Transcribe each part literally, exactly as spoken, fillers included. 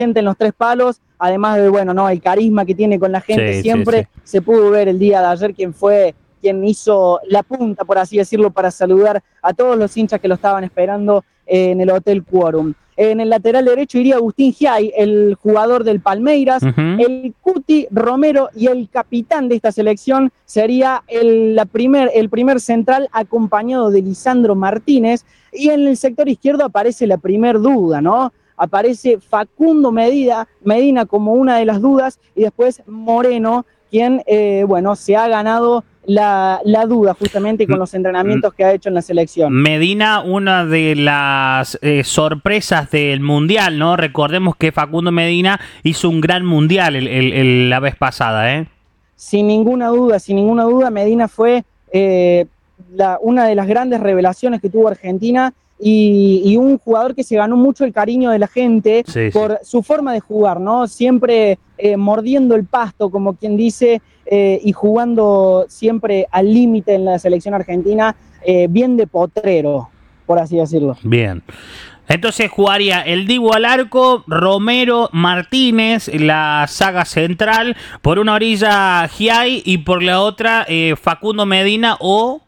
gente en los tres palos, además de, bueno, no, el carisma que tiene con la gente, Sí, siempre sí, sí. se pudo ver el día de ayer quien fue, quien hizo la punta, por así decirlo, para saludar a todos los hinchas que lo estaban esperando en el Hotel Quórum. En el lateral derecho iría Agustín Giai, el jugador del Palmeiras. Uh-huh. El Cuti Romero y el capitán de esta selección sería el, la primer, el primer central, acompañado de Lisandro Martínez. Y en el sector izquierdo aparece la primer duda, ¿no? Aparece Facundo Medina, Medina como una de las dudas, y después Moreno, quien, eh, bueno, se ha ganado la, la duda justamente con los entrenamientos que ha hecho en la selección. Medina, una de las eh, sorpresas del Mundial, ¿no? Recordemos que Facundo Medina hizo un gran Mundial el, el, el, la vez pasada, ¿eh? Sin ninguna duda, sin ninguna duda, Medina fue eh, la, una de las grandes revelaciones que tuvo Argentina y, y un jugador que se ganó mucho el cariño de la gente sí, por sí. su forma de jugar, ¿no? Siempre eh, mordiendo el pasto, como quien dice, eh, y jugando siempre al límite en la selección argentina, eh, bien de potrero, por así decirlo. Bien. Entonces jugaría el Dibu al arco, Romero, Martínez, la saga central, por una orilla Giai y por la otra eh, Facundo Medina o...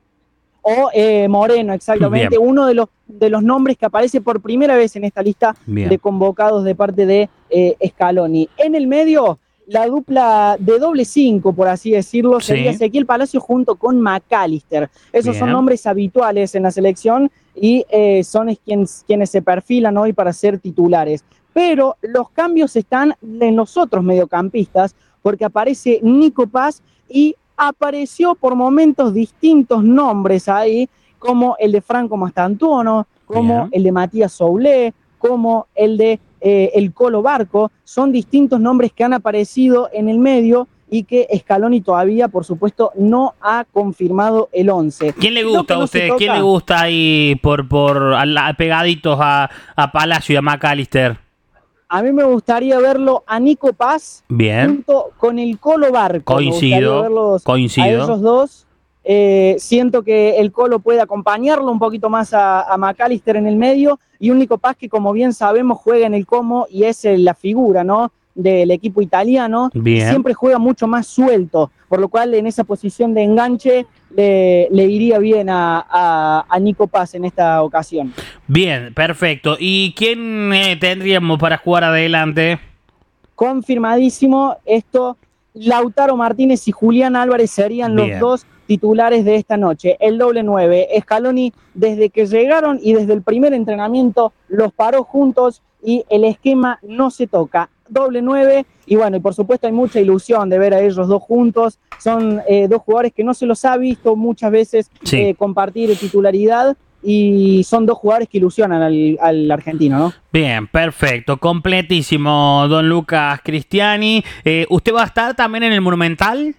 O eh, Moreno, exactamente, Bien. uno de los, de los nombres que aparece por primera vez en esta lista Bien. de convocados de parte de eh, Scaloni. En el medio, la dupla de doble cinco, por así decirlo, sería Sí. Ezequiel Palacio junto con McAllister. Esos Bien. son nombres habituales en la selección y eh, son quienes, quienes se perfilan hoy para ser titulares. Pero los cambios están en los otros mediocampistas, porque aparece Nico Paz y apareció por momentos distintos nombres ahí, como el de Franco Mastantuono, como Bien. el de Matías Soulé, como el de eh, el Colo Barco. Son distintos nombres que han aparecido en el medio y que Scaloni todavía, por supuesto, no ha confirmado el once. ¿Quién le gusta no a usted? ¿Quién le gusta ahí por, por a la, pegaditos a, a Palacio y a McAllister? A mí me gustaría verlo a Nico Paz Bien. junto con el Colo Barco. Coincido, verlos coincido. A ellos dos. Eh, siento que el Colo puede acompañarlo un poquito más a, a McAllister en el medio y un Nico Paz que, como bien sabemos, juega en el Como y es la figura, ¿no?, del equipo italiano. Bien. Y siempre juega mucho más suelto, por lo cual en esa posición de enganche le, le iría bien a, a, a Nico Paz en esta ocasión. Bien, perfecto. ¿Y quién eh, tendríamos para jugar adelante? Confirmadísimo esto. Lautaro Martínez y Julián Álvarez serían Bien. los dos titulares de esta noche. El doble nueve. Scaloni, desde que llegaron y desde el primer entrenamiento, los paró juntos y el esquema no se toca. Doble nueve, y bueno, y por supuesto hay mucha ilusión de ver a ellos dos juntos. Son eh, dos jugadores que no se los ha visto muchas veces sí. eh, compartir titularidad. Y son dos jugadores que ilusionan al, al argentino, ¿no? Bien, perfecto, completísimo, don Lucas Cristiani. Eh, ¿Usted va a estar también en el Monumental?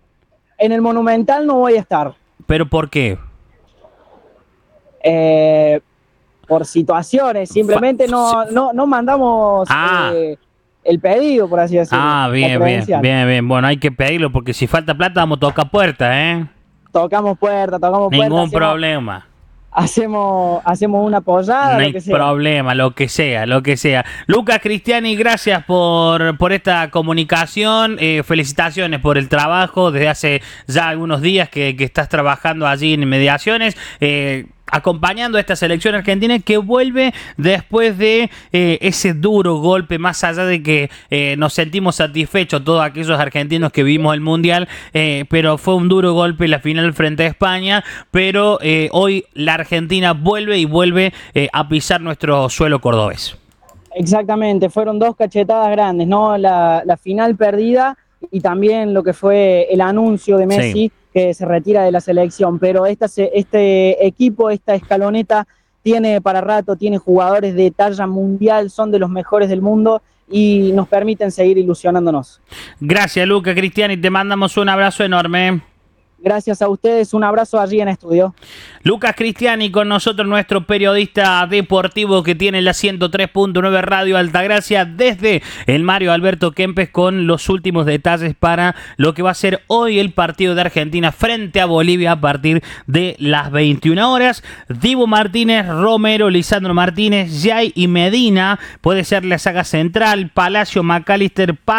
En el Monumental no voy a estar. ¿Pero por qué? Eh, por situaciones, simplemente no, no, no mandamos ah. eh, el pedido, por así decirlo. Ah, bien, bien, bien, bien. Bueno, hay que pedirlo porque si falta plata vamos a tocar puerta, ¿eh? Tocamos puerta, tocamos puerta. Ningún problema. Hacemos, hacemos una posada, no lo hay que sea. problema, lo que sea, lo que sea. Lucas Cristiani, gracias por, por esta comunicación. Eh, felicitaciones por el trabajo. Desde hace ya algunos días que, que estás trabajando allí en Mediaciones. Eh, acompañando a esta selección argentina que vuelve después de eh, ese duro golpe, más allá de que eh, nos sentimos satisfechos todos aquellos argentinos que vimos el Mundial, eh, pero fue un duro golpe la final frente a España, pero eh, hoy la Argentina vuelve y vuelve eh, a pisar nuestro suelo cordobés. Exactamente, fueron dos cachetadas grandes, ¿no? La, la final perdida y también lo que fue el anuncio de Messi, sí, que se retira de la selección, pero esta, este equipo, esta escaloneta tiene para rato, tiene jugadores de talla mundial, son de los mejores del mundo y nos permiten seguir ilusionándonos. Gracias, Lucas Cristiani, te mandamos un abrazo enorme. Gracias a ustedes, un abrazo allí en estudio. Lucas Cristiani con nosotros, nuestro periodista deportivo que tiene la ciento tres punto nueve Radio Altagracia desde el Mario Alberto Kempes con los últimos detalles para lo que va a ser hoy el partido de Argentina frente a Bolivia a partir de las veintiuna horas. Dibu Martínez, Romero, Lisandro Martínez, Jay y Medina puede ser la saga central, Palacio, McAllister,